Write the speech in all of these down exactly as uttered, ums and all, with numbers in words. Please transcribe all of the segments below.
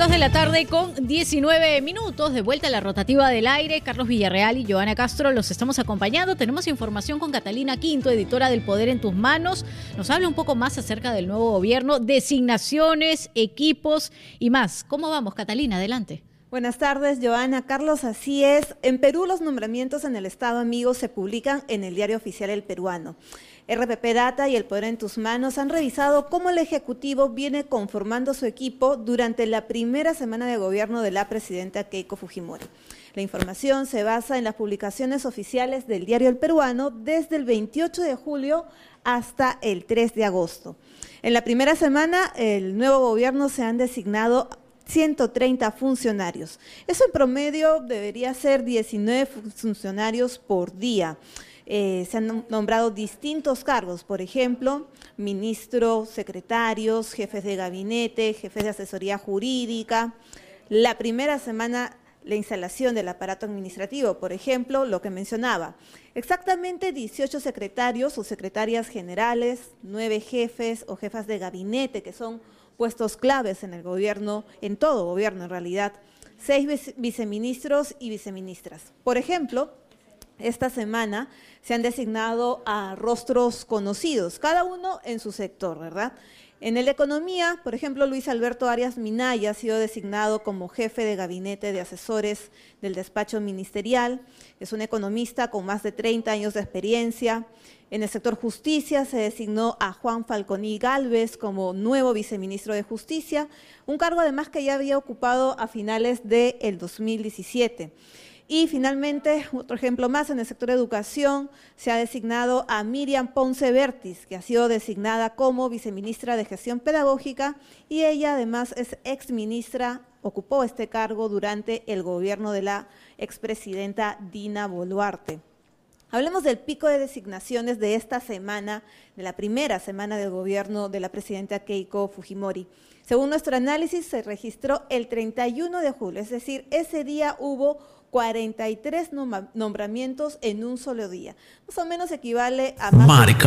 Dos de la tarde con diecinueve minutos, de vuelta a la rotativa del aire. Carlos Villarreal y Joana Castro los estamos acompañando. Tenemos información con Catalina Quinto, editora del Poder en tus Manos. Nos habla un poco más acerca del nuevo gobierno, designaciones, equipos y más. ¿Cómo vamos, Catalina? Adelante. Buenas tardes, Joana. Carlos, así es. En Perú los nombramientos en el Estado Amigo se publican en el Diario Oficial El Peruano. R P P Data y El Poder en tus Manos han revisado cómo el Ejecutivo viene conformando su equipo durante la primera semana de gobierno de la presidenta Keiko Fujimori. La información se basa en las publicaciones oficiales del Diario El Peruano desde el veintiocho de julio hasta el tres de agosto. En la primera semana, el nuevo gobierno se han designado ciento treinta funcionarios. Eso en promedio debería ser diecinueve funcionarios por día. Eh, se han nombrado distintos cargos, por ejemplo, ministros, secretarios, jefes de gabinete, jefes de asesoría jurídica. La primera semana, la instalación del aparato administrativo, por ejemplo, lo que mencionaba. Exactamente dieciocho secretarios o secretarias generales, nueve jefes o jefas de gabinete, que son puestos claves en el gobierno, en todo gobierno en realidad, seis viceministros y viceministras. Por ejemplo, esta semana se han designado a rostros conocidos, cada uno en su sector, ¿verdad? En el de Economía, por ejemplo, Luis Alberto Arias Minaya ha sido designado como jefe de gabinete de asesores del despacho ministerial. Es un economista con más de treinta años de experiencia. En el sector Justicia se designó a Juan Falconi Gálvez como nuevo viceministro de Justicia, un cargo además que ya había ocupado a finales del dos mil diecisiete. Y finalmente, otro ejemplo más, en el sector de educación se ha designado a Miriam Ponce Vertis, que ha sido designada como viceministra de Gestión Pedagógica y ella además es exministra, ocupó este cargo durante el gobierno de la expresidenta Dina Boluarte. Hablemos del pico de designaciones de esta semana, de la primera semana del gobierno de la presidenta Keiko Fujimori. Según nuestro análisis, se registró el treinta y uno de julio, es decir, ese día hubo cuarenta y tres nombramientos en un solo día. Más o menos equivale a más del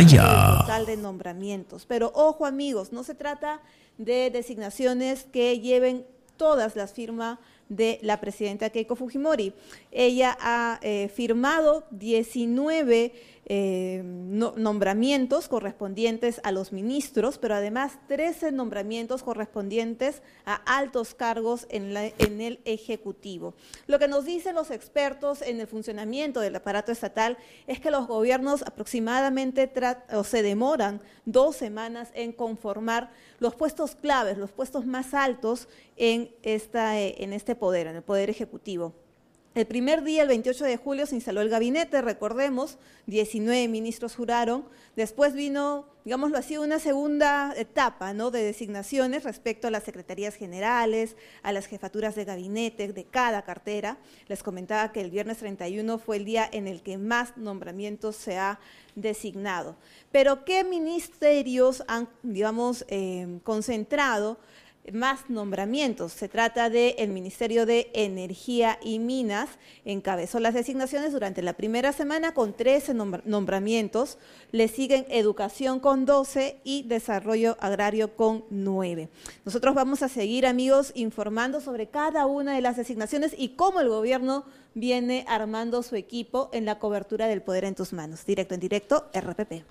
total de nombramientos. Pero ojo, amigos, no se trata de designaciones que lleven todas las firmas de la presidenta Keiko Fujimori. Ella ha eh, firmado diecinueve eh, no, nombramientos correspondientes a los ministros, pero además trece nombramientos correspondientes a altos cargos en, la, en el Ejecutivo. Lo que nos dicen los expertos en el funcionamiento del aparato estatal es que los gobiernos aproximadamente o se demoran dos semanas en conformar los puestos claves, los puestos más altos en, esta, en este poder, en el Poder Ejecutivo. El primer día, el veintiocho de julio, se instaló el gabinete, recordemos, diecinueve ministros juraron. Después vino, digámoslo así, una segunda etapa, ¿no?, de designaciones respecto a las secretarías generales, a las jefaturas de gabinete de cada cartera. Les comentaba que el viernes treinta y uno fue el día en el que más nombramientos se ha designado. Pero, ¿qué ministerios han, digamos, eh, concentrado más nombramientos? Se trata del Ministerio de Energía y Minas, encabezó las designaciones durante la primera semana con trece nombramientos, le siguen Educación con doce y Desarrollo Agrario con nueve. Nosotros vamos a seguir, amigos, informando sobre cada una de las designaciones y cómo el gobierno viene armando su equipo en la cobertura del Poder en tus Manos. Directo en directo, R P P.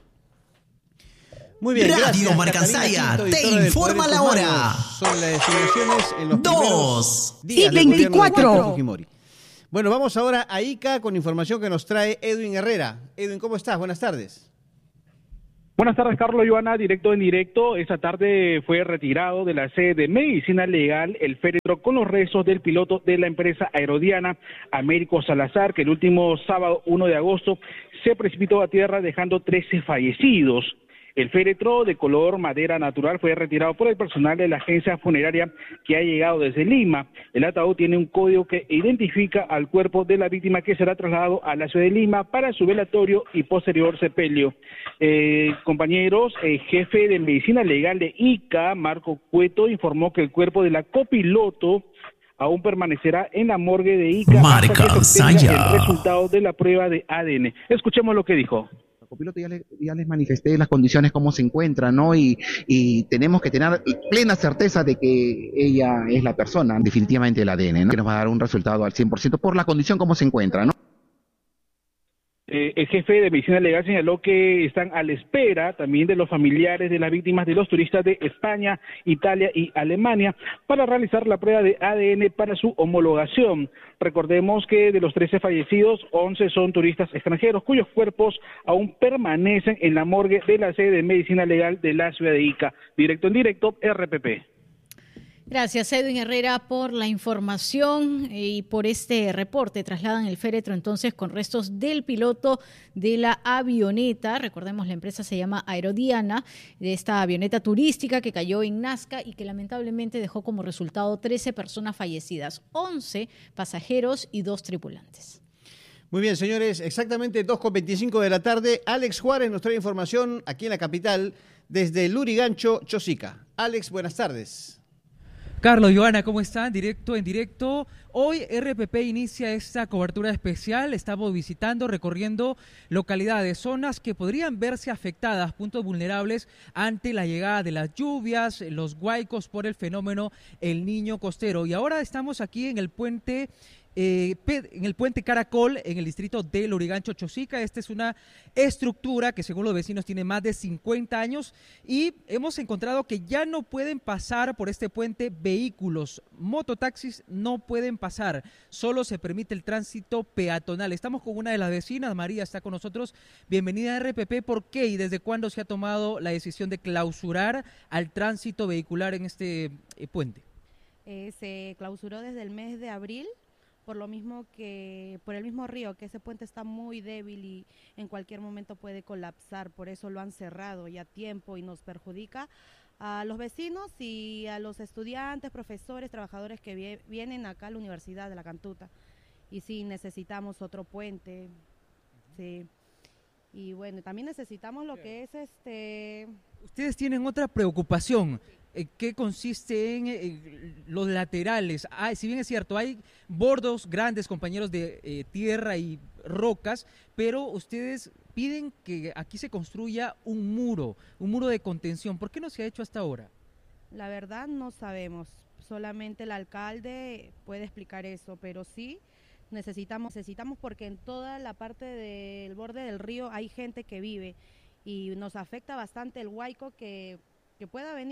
Muy bien, Radio Marcansaya te informa la hora. Son las designaciones en los dos días y veinticuatro. Bueno, vamos ahora a Ica con información que nos trae Edwin Herrera. Edwin, ¿cómo estás? Buenas tardes. Buenas tardes, Carlos y Joana, directo en directo. Esta tarde fue retirado de la sede de Medicina Legal el féretro con los restos del piloto de la empresa aerodiana, Américo Salazar, que el último sábado uno de agosto se precipitó a tierra dejando trece fallecidos. El féretro de color madera natural fue retirado por el personal de la agencia funeraria que ha llegado desde Lima. El ataúd tiene un código que identifica al cuerpo de la víctima, que será trasladado a la ciudad de Lima para su velatorio y posterior sepelio. Eh, compañeros, el jefe de Medicina Legal de Ica, Marco Cueto, informó que el cuerpo de la copiloto aún permanecerá en la morgue de Ica hasta que se obtenga el resultado de la prueba de A D N. Escuchemos lo que dijo. copiloto ya, le, ya les manifesté las condiciones, cómo se encuentra, ¿no? Y, y tenemos que tener plena certeza de que ella es la persona, definitivamente el A D N, ¿no? Que nos va a dar un resultado al cien por ciento por la condición cómo se encuentra, ¿no? Eh, el jefe de medicina legal señaló que están a la espera también de los familiares de las víctimas de los turistas de España, Italia y Alemania para realizar la prueba de A D N para su homologación. Recordemos que de los trece fallecidos, once son turistas extranjeros cuyos cuerpos aún permanecen en la morgue de la sede de medicina legal de la ciudad de Ica. Directo en directo, R P P. Gracias, Edwin Herrera, por la información y por este reporte. Trasladan el féretro entonces con restos del piloto de la avioneta. Recordemos, la empresa se llama Aerodiana, de esta avioneta turística que cayó en Nazca y que lamentablemente dejó como resultado trece personas fallecidas, once pasajeros y dos tripulantes. Muy bien, señores, exactamente dos con veinticinco de la tarde. Alex Juárez nos trae información aquí en la capital desde Lurigancho, Chosica. Alex, buenas tardes. Carlos, Joana, ¿cómo están? Directo en directo. Hoy R P P inicia esta cobertura especial. Estamos visitando, recorriendo localidades, zonas que podrían verse afectadas, puntos vulnerables ante la llegada de las lluvias, los huaicos por el fenómeno El Niño Costero. Y ahora estamos aquí en el puente Eh, en el puente Caracol, en el distrito de Lurigancho, Chosica. Esta es una estructura que según los vecinos tiene más de cincuenta años y hemos encontrado que ya no pueden pasar por este puente vehículos, mototaxis no pueden pasar, solo se permite el tránsito peatonal. Estamos con una de las vecinas, María está con nosotros. Bienvenida a R P P. ¿Por qué y desde cuándo se ha tomado la decisión de clausurar al tránsito vehicular en este eh, puente? Eh, se clausuró desde el mes de abril, por lo mismo que, por el mismo río, que ese puente está muy débil y en cualquier momento puede colapsar, por eso lo han cerrado ya a tiempo y nos perjudica a los vecinos y a los estudiantes, profesores, trabajadores que vie- vienen acá a la Universidad de La Cantuta. Y sí, necesitamos otro puente, sí. Y bueno, también necesitamos lo que es este... Ustedes tienen otra preocupación. ¿Qué consiste en eh, los laterales? Ah, si bien es cierto, hay bordos grandes, compañeros de eh, tierra y rocas, pero ustedes piden que aquí se construya un muro, un muro de contención. ¿Por qué no se ha hecho hasta ahora? La verdad no sabemos, solamente el alcalde puede explicar eso, pero sí necesitamos, necesitamos porque en toda la parte del borde del río hay gente que vive y nos afecta bastante el huaico que, que pueda venir.